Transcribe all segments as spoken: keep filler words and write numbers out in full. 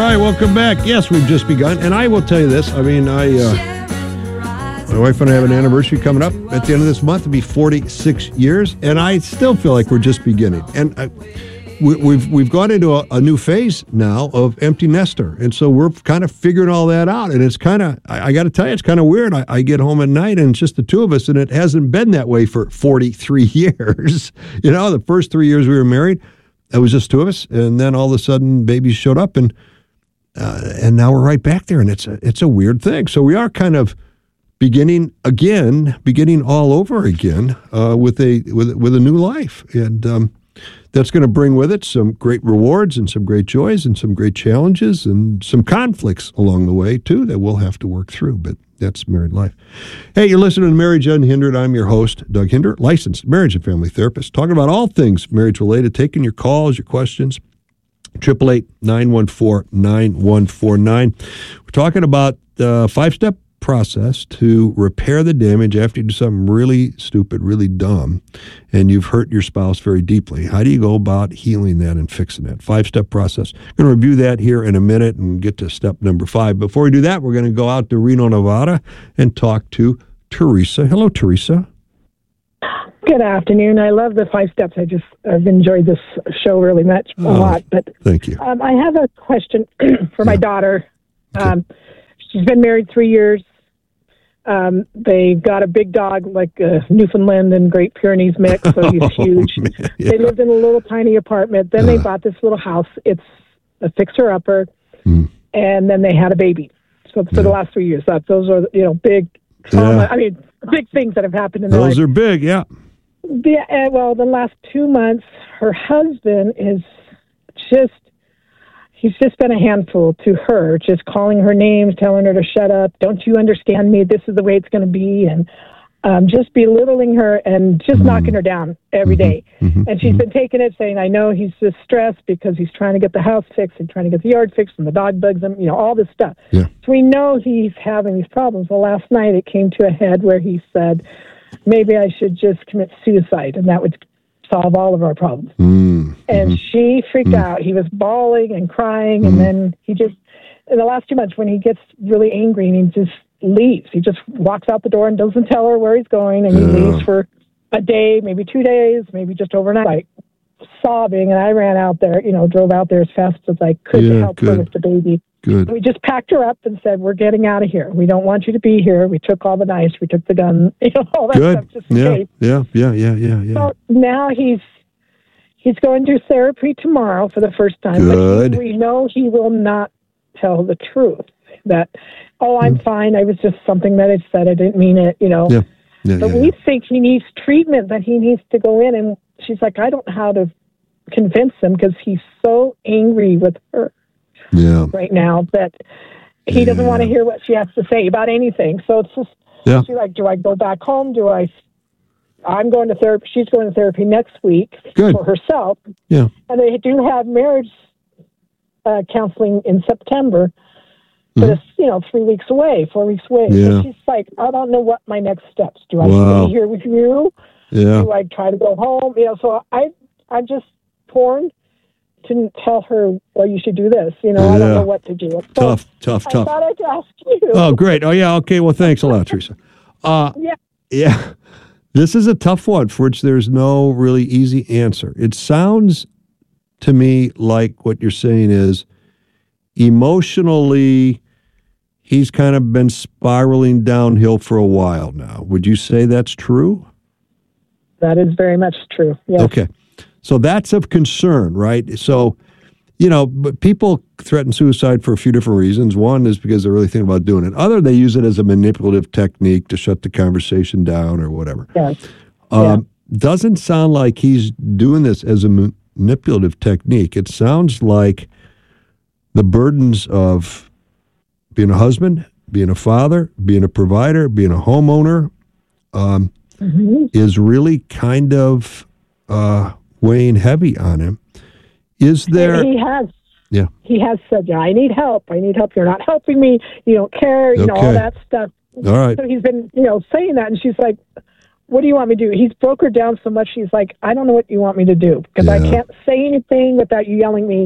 right, welcome back. Yes, we've just begun. And I will tell you this. I mean, I, uh, my wife and I have an anniversary coming up at the end of this month. It'll be forty-six years. And I still feel like we're just beginning. And I, we, we've we've gone into a, a new phase now of empty nester. And so we're kind of figuring all that out. And it's kind of, I, I got to tell you, it's kind of weird. I, I get home at night and it's just the two of us. And it hasn't been that way for forty-three years. You know, the first three years we were married, it was just two of us. And then all of a sudden, babies showed up. And Uh, and now we're right back there, and it's a, it's a weird thing. So we are kind of beginning again, beginning all over again uh, with a with with a new life, and um, that's going to bring with it some great rewards and some great joys and some great challenges and some conflicts along the way too that we'll have to work through. But that's married life. Hey, you're listening to Marriage Unhindered. I'm your host, Doug Hinder, licensed marriage and family therapist, talking about all things marriage related, taking your calls, your questions. Triple eight nine one four nine one four nine. We're talking about the five-step process to repair the damage after you do something really stupid, really dumb, and you've hurt your spouse very deeply. How do you go about healing that and fixing that? Five-step process. We're going to review that here in a minute and get to step number five. Before we do that, we're going to go out to Reno, Nevada, and talk to Teresa. Hello, Teresa. Good afternoon. I love the five steps. I just I've enjoyed this show really much a Oh, lot. But thank you. Um, I have a question for my Yeah. daughter. Okay. Um, she's been married three years. Um, they got a big dog, like a Newfoundland and Great Pyrenees mix, so he's huge. Oh, man, yeah. They lived in a little tiny apartment. Then they Uh. bought this little house. It's a fixer-upper, Mm. and then they had a baby. So for Yeah. the last three years, that those are you know big trauma. Yeah. I mean, big things that have happened in their life. Those are big, yeah. Yeah, uh, well, the last two months, her husband is just, he's just been a handful to her, just calling her names, telling her to shut up. Don't you understand me? This is the way it's going to be. And um, just belittling her and just Mm-hmm. knocking her down every day. Mm-hmm. And she's been taking it, saying, I know he's just stressed because he's trying to get the house fixed and trying to get the yard fixed and the dog bugs him, you know, all this stuff. Yeah. So we know he's having these problems. Well, last night it came to a head where he said, maybe I should just commit suicide, and that would solve all of our problems. Mm. And Mm-hmm. she freaked out. He was bawling and crying, Mm-hmm. and then he just, in the last two months, when he gets really angry, and he just leaves. He just walks out the door and doesn't tell her where he's going, and he Yeah. leaves for a day, maybe two days, maybe just overnight, like sobbing. And I ran out there, you know, drove out there as fast as I could Yeah, to help her good. with the baby. Good. We just packed her up and said, we're getting out of here. We don't want you to be here. We took all the knives. We took the gun, you know, all that Good. stuff just in Yeah, case. yeah, yeah, yeah, yeah, yeah. So now he's he's going to therapy tomorrow for the first time. Good. But he, we know he will not tell the truth. That, oh, I'm fine. I was just something that I said. I didn't mean it, you know. Yeah, yeah, But yeah, we yeah. think he needs treatment, that he needs to go in. And she's like, I don't know how to convince him because he's so angry with her Yeah. right now that he doesn't want to hear what she has to say about anything. So it's just, Yeah. she's like, do I go back home? Do I, I'm going to therapy. She's going to therapy next week Good. for herself. Yeah. And they do have marriage uh, counseling in September, but Mhm. it's, you know, three weeks away, four weeks away. Yeah. So she's like, I don't know what my next steps. Do I Wow. stay here with you? Yeah. Do I try to go home? You know, so I, I'm just torn to tell her, well, you should do this. You know, I don't Yeah. know what to do. So Tough, tough, I tough. thought I'd ask you. Oh, great. Oh, yeah. Okay. Well, thanks a lot, Teresa. Uh, Yeah. yeah. This is a tough one for which there's no really easy answer. It sounds to me like what you're saying is emotionally, he's kind of been spiraling downhill for a while now. Would you say that's true? That is very much true. Yes. Okay. So that's of concern, right? So, you know, but people threaten suicide for a few different reasons. One is because they're really thinking about doing it. Other, they use it as a manipulative technique to shut the conversation down or whatever. Yes. Um, doesn't sound like he's doing this as a ma- manipulative technique. It sounds like the burdens of being a husband, being a father, being a provider, being a homeowner um, Mm-hmm. is really kind of uh, weighing heavy on him. Is there... He has. Yeah. He has said, yeah, I need help. I need help. You're not helping me. You don't care. You know, all Okay. that stuff. All right. So he's been, you know, saying that. And she's like, what do you want me to do? He's broke her down so much. She's like, I don't know what you want me to do because I Yeah. can't say anything without you yelling me.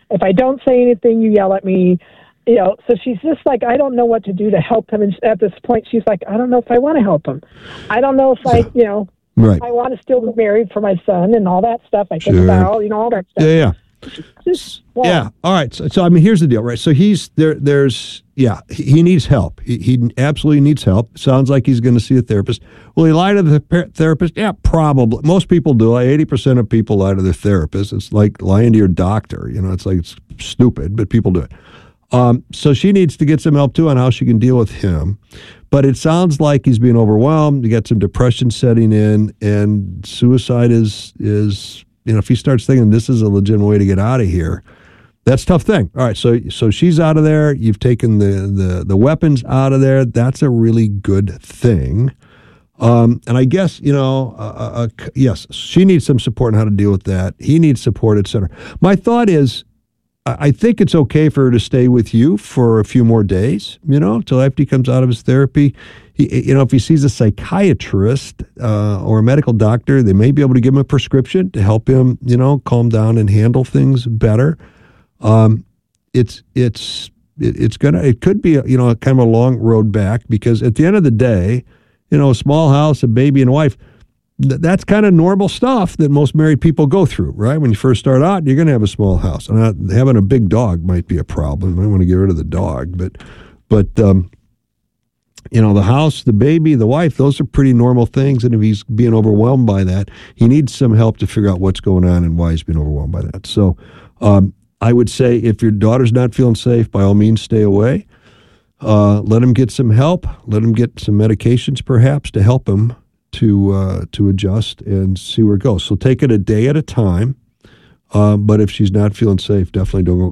If I don't say anything, you yell at me. You know, so she's just like, I don't know what to do to help him. And at this point, she's like, I don't know if I want to help him. I don't know if I, you know, right. I want to still be married for my son and all that stuff. I think Sure. about, you know, all that stuff. Yeah, yeah. Just, well, Yeah. All right. So, so, I mean, here's the deal, right? So he's there. There's, yeah, he, he needs help. He, he absolutely needs help. Sounds like he's going to see a therapist. Will he lie to the per- therapist? Yeah, probably. Most people do. Like eighty percent of people lie to their therapist. It's like lying to your doctor. You know, it's like it's stupid, but people do it. Um, so she needs to get some help too on how she can deal with him. But it sounds like he's being overwhelmed. You got some depression setting in, and suicide is is. You know, if he starts thinking this is a legitimate way to get out of here, that's a tough thing. All right, so so she's out of there. You've taken the the, the weapons out of there. That's a really good thing. Um, and I guess, you know, uh, uh, yes, she needs some support on how to deal with that. He needs support, et cetera. My thought is, I think it's okay for her to stay with you for a few more days, you know, till after he comes out of his therapy. He, you know, if he sees a psychiatrist uh, or a medical doctor, they may be able to give him a prescription to help him, you know, calm down and handle things better. Um, it's it's it, it's gonna it could be a, you know kind of a long road back, because at the end of the day, you know, a small house, a baby, and a wife. That's kind of normal stuff that most married people go through, right? When you first start out, you're going to have a small house. And not, having a big dog might be a problem. You might want to get rid of the dog. But, but um, you know, the house, the baby, the wife, those are pretty normal things. And if he's being overwhelmed by that, he needs some help to figure out what's going on and why he's being overwhelmed by that. So um, I would say if your daughter's not feeling safe, by all means, stay away. Uh, let him get some help. Let him get some medications, perhaps, to help him to uh, to adjust and see where it goes. So take it a day at a time. Um, but if she's not feeling safe, definitely don't go,